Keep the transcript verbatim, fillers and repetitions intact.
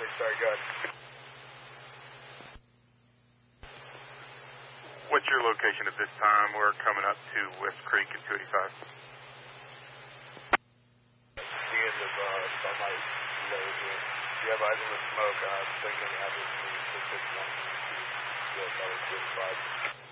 Sorry, go ahead. What's your location at this time? We're coming up to West Creek and two eighty-five. The end of uh, sunlight load here. Do you have eyes on the smoke? I'm thinking of this six six one two. Yeah, two eighty-five.